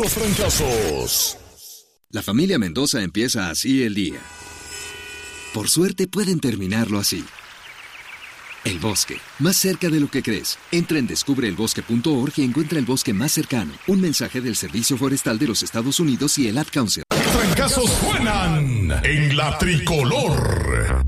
Los trancazos. La familia Mendoza empieza así el día. Por suerte pueden terminarlo así. El bosque, más cerca de lo que crees. Entra en descubreelbosque.org y encuentra el bosque más cercano. Un mensaje del Servicio Forestal de los Estados Unidos y el Ad Council. Trancazos suenan en la tricolor.